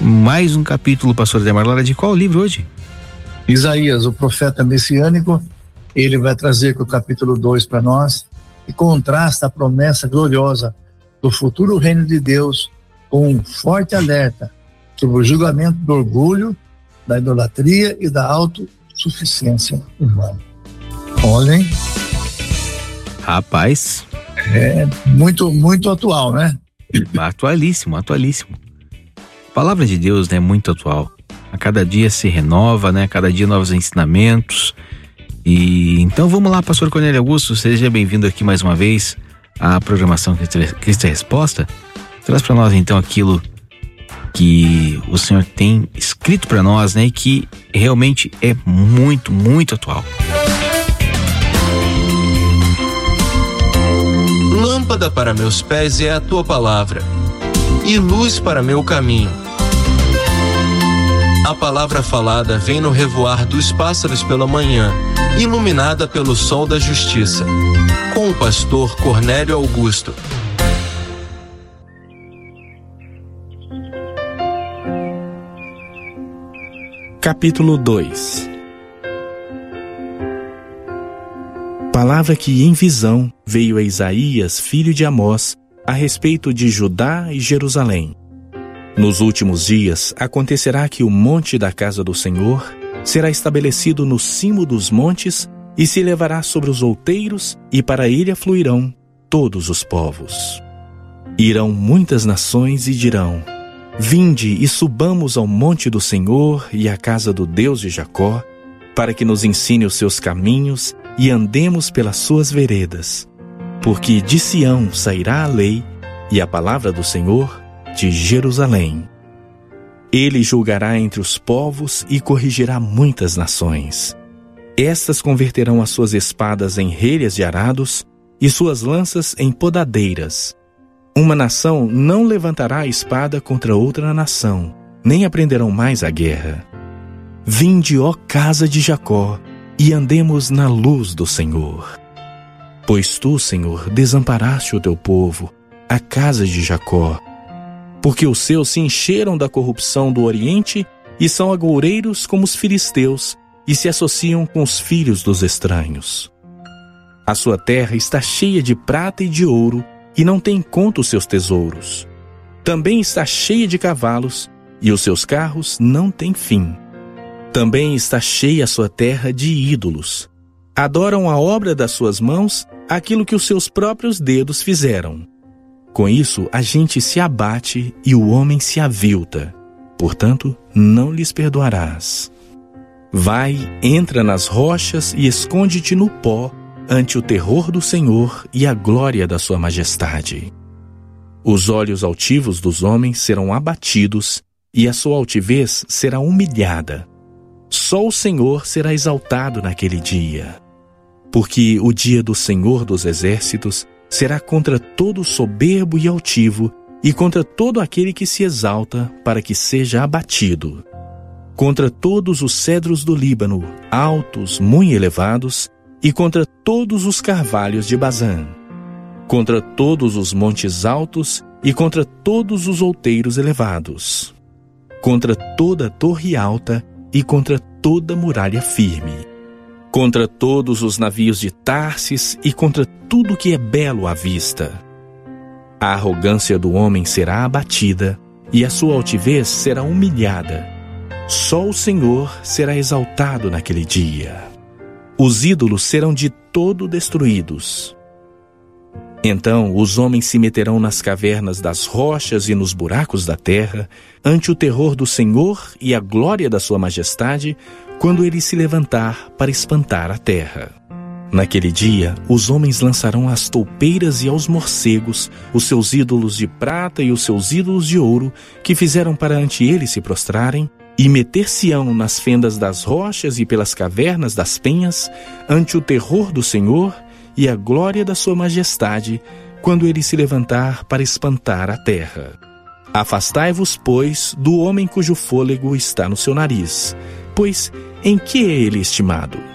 Mais um capítulo, pastor Ademar Lara, de qual livro hoje? Isaías, o profeta messiânico. Ele vai trazer com o capítulo 2 para nós e contrasta a promessa gloriosa do futuro reino de Deus com um forte alerta sobre o julgamento do orgulho, da idolatria e da autossuficiência humana. Olhem. Rapaz. É muito atual, né? Atualíssimo. A palavra de Deus, né, é muito atual. A cada dia se renova, né? A cada dia novos ensinamentos. E então vamos lá, pastor Cornélio Augusto, seja bem-vindo aqui mais uma vez à programação Cristo é Resposta. Traz para nós então aquilo que o Senhor tem escrito para nós, né? E que realmente é muito atual. Lâmpada para meus pés é a tua palavra e luz para meu caminho. A palavra falada vem no revoar dos pássaros pela manhã, iluminada pelo sol da justiça. Com o pastor Cornélio Augusto. Capítulo 2. Palavra que em visão veio a Isaías, filho de Amós, a respeito de Judá e Jerusalém. Nos últimos dias acontecerá que o monte da casa do Senhor será estabelecido no cimo dos montes e se elevará sobre os outeiros, e para ele afluirão todos os povos. Irão muitas nações e dirão: vinde e subamos ao monte do Senhor e à casa do Deus de Jacó, para que nos ensine os seus caminhos e andemos pelas suas veredas. Porque de Sião sairá a lei e a palavra do Senhor de Jerusalém. Ele julgará entre os povos e corrigirá muitas nações. Estas converterão as suas espadas em relhas de arados e suas lanças em podadeiras. Uma nação não levantará a espada contra outra nação, nem aprenderão mais a guerra. Vinde, ó casa de Jacó, e andemos na luz do Senhor. Pois tu, Senhor, desamparaste o teu povo, a casa de Jacó, porque os seus se encheram da corrupção do Oriente e são agoureiros como os filisteus e se associam com os filhos dos estranhos. A sua terra está cheia de prata e de ouro e não tem conta os seus tesouros. Também está cheia de cavalos e os seus carros não têm fim. Também está cheia a sua terra de ídolos. Adoram a obra das suas mãos, aquilo que os seus próprios dedos fizeram. Com isso, a gente se abate e o homem se avilta. Portanto, não lhes perdoarás. Vai, entra nas rochas e esconde-te no pó ante o terror do Senhor e a glória da sua majestade. Os olhos altivos dos homens serão abatidos e a sua altivez será humilhada. Só o Senhor será exaltado naquele dia. Porque o dia do Senhor dos exércitos será contra todo soberbo e altivo e contra todo aquele que se exalta para que seja abatido. Contra todos os cedros do Líbano, altos, muito elevados, e contra todos os carvalhos de Bazã. Contra todos os montes altos e contra todos os outeiros elevados. Contra toda torre alta e contra toda muralha firme. Contra todos os navios de Tarsis e contra tudo que é belo à vista. A arrogância do homem será abatida e a sua altivez será humilhada. Só o Senhor será exaltado naquele dia. Os ídolos serão de todo destruídos. Então os homens se meterão nas cavernas das rochas e nos buracos da terra, ante o terror do Senhor e a glória da sua majestade, quando ele se levantar para espantar a terra. Naquele dia, os homens lançarão às toupeiras e aos morcegos os seus ídolos de prata e os seus ídolos de ouro, que fizeram para ante ele se prostrarem, e meter-se-ão nas fendas das rochas e pelas cavernas das penhas, ante o terror do Senhor e a glória da sua majestade, quando ele se levantar para espantar a terra. Afastai-vos, pois, do homem cujo fôlego está no seu nariz, pois em que é ele estimado?